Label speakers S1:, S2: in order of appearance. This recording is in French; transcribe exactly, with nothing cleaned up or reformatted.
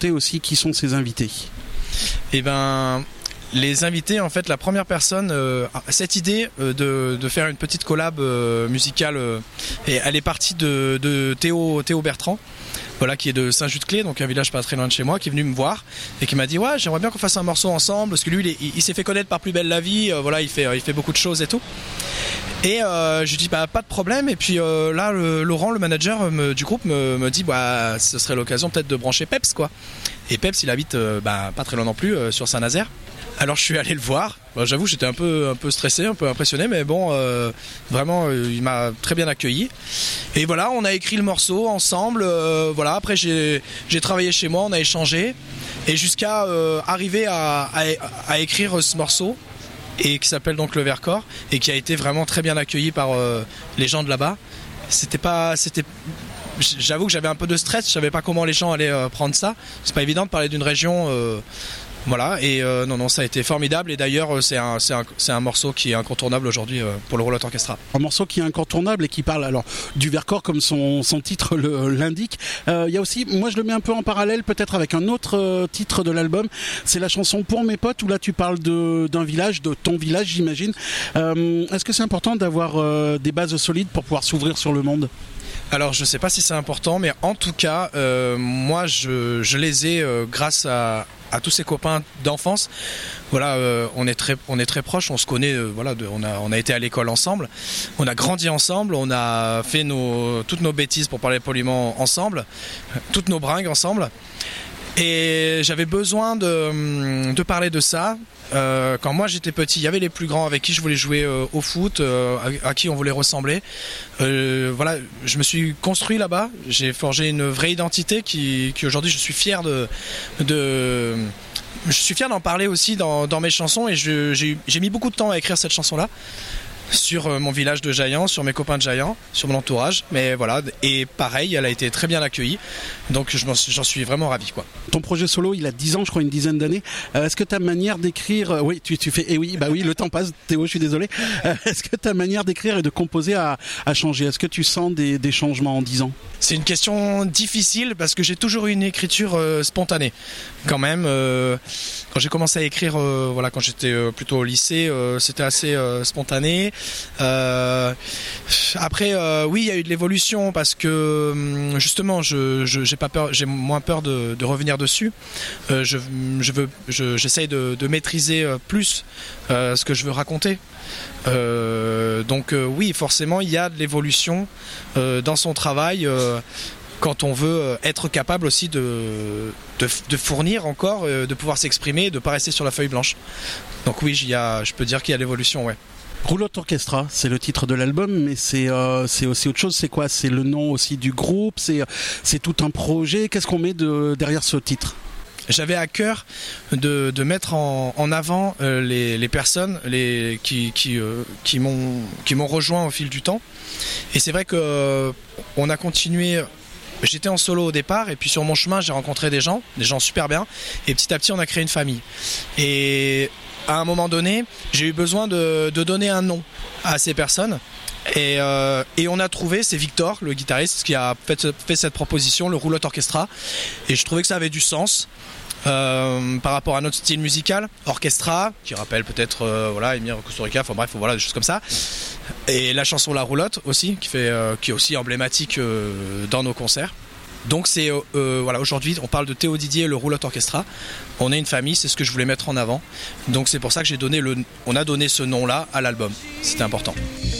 S1: raconter aussi qui sont ces invités.
S2: Eh ben, les invités, en fait, la première personne, euh, cette idée euh, de, de faire une petite collab euh, musicale, euh, et elle est partie de, de Théo, Théo Bertrand. Voilà, qui est de Saint-Just-Clé, donc un village pas très loin de chez moi, qui est venu me voir et qui m'a dit ouais, j'aimerais bien qu'on fasse un morceau ensemble, parce que lui il, est, il, il s'est fait connaître par Plus belle la vie, euh, voilà, il fait, il fait beaucoup de choses et tout. Et euh, je lui dis bah pas de problème. Et puis euh, là le, Laurent, le manager me, du groupe, me, me dit bah ce serait l'occasion peut-être de brancher Peps quoi. Et Peps il habite euh, bah, pas très loin non plus, euh, sur Saint-Nazaire. Alors je suis allé le voir. Bon, j'avoue j'étais un peu, un peu stressé, un peu impressionné, mais bon euh, vraiment euh, il m'a très bien accueilli. Et voilà, on a écrit le morceau ensemble. Euh, voilà, après j'ai, j'ai travaillé chez moi, on a échangé et jusqu'à euh, arriver à, à, à écrire ce morceau, et qui s'appelle donc Le Vercors, et qui a été vraiment très bien accueilli par euh, les gens de là-bas. C'était pas, c'était, j'avoue que j'avais un peu de stress, je savais pas comment les gens allaient euh, prendre ça. C'est pas évident de parler d'une région. Euh, Voilà, et euh, non, non, ça a été formidable. Et d'ailleurs, c'est un, c'est un, c'est un morceau qui est incontournable aujourd'hui euh, pour le Roulotte Orchestra.
S1: Un morceau qui est incontournable et qui parle alors du Vercors comme son, son titre le, l'indique. Il euh, y a aussi, moi je le mets un peu en parallèle peut-être avec un autre euh, titre de l'album. C'est la chanson Pour mes potes, où là tu parles de, d'un village, de ton village j'imagine. Euh, est-ce que c'est important d'avoir euh, des bases solides pour pouvoir s'ouvrir sur le monde ?
S2: Alors je sais pas si c'est important, mais en tout cas, euh, moi je, je les ai euh, grâce à, à tous ces copains d'enfance. Voilà, euh, on est très, on est très proches, on se connaît. Euh, voilà, de, on a, on a été à l'école ensemble, on a grandi ensemble, on a fait nos, toutes nos bêtises pour parler poliment ensemble, toutes nos bringues ensemble. Et j'avais besoin de, de parler de ça. Euh, quand moi j'étais petit, il y avait les plus grands avec qui je voulais jouer euh, au foot, euh, à, à qui on voulait ressembler. Euh, voilà, je me suis construit là-bas. J'ai forgé une vraie identité qui, qui aujourd'hui je suis fier de, de, je suis fier d'en parler aussi dans, dans mes chansons. Et je, j'ai, j'ai mis beaucoup de temps à écrire cette chanson-là, sur mon village de Jaillant, sur mes copains de Jaillant, sur mon entourage. Mais voilà, et pareil, elle a été très bien accueillie. Donc je m'en, j'en suis vraiment ravi, quoi.
S1: Ton projet solo, il a dix ans, je crois, une dizaine d'années. Euh, est-ce que ta manière d'écrire... Euh, oui, tu, tu fais... Eh oui, bah oui, le temps passe, Théo, je suis désolé. Euh, est-ce que ta manière d'écrire et de composer a, a changé ? Est-ce que tu sens des, des changements en dix ans ?
S2: C'est une question difficile parce que j'ai toujours eu une écriture euh, spontanée. Quand même, euh, quand j'ai commencé à écrire, euh, voilà, quand j'étais euh, plutôt au lycée, euh, c'était assez euh, spontané. Euh, après, euh, oui, il y a eu de l'évolution parce que justement, je, je j'ai pas peur, j'ai moins peur de, de revenir dessus. Euh, je, je veux, je, j'essaye de, de maîtriser plus euh, ce que je veux raconter. Euh, donc euh, oui, forcément, il y a de l'évolution euh, dans son travail. Euh, quand on veut être capable aussi de, de, de fournir encore, euh, de pouvoir s'exprimer, de ne pas rester sur la feuille blanche. Donc oui, il y a, je peux dire qu'il y a l'évolution, ouais.
S1: Roulotte Orchestra, c'est le titre de l'album, mais c'est, euh, c'est aussi autre chose. C'est quoi ? C'est le nom aussi du groupe, c'est, c'est tout un projet. Qu'est-ce qu'on met de, derrière ce titre ?
S2: J'avais à cœur de, de mettre en, en avant euh, les, les personnes les, qui, qui, euh, qui, m'ont, qui m'ont rejoint au fil du temps. Et c'est vrai qu'on euh, a continué... J'étais en solo au départ, et puis sur mon chemin j'ai rencontré des gens, des gens super bien, et petit à petit on a créé une famille. Et à un moment donné, j'ai eu besoin de, de donner un nom à ces personnes. Et, euh, et on a trouvé, c'est Victor, le guitariste, qui a fait, fait cette proposition, le Roulotte Orchestra. Et je trouvais que ça avait du sens euh, par rapport à notre style musical. Orchestra, qui rappelle peut-être euh, voilà, Émir Kusturica, enfin bref, voilà, des choses comme ça. Et la chanson La Roulotte aussi, qui, fait, euh, qui est aussi emblématique euh, dans nos concerts. Donc c'est euh, voilà, aujourd'hui on parle de Théo Didier et le Roulotte Orchestra. On est une famille, c'est ce que je voulais mettre en avant. Donc c'est pour ça que j'ai donné le, on a donné ce nom-là à l'album. C'était important.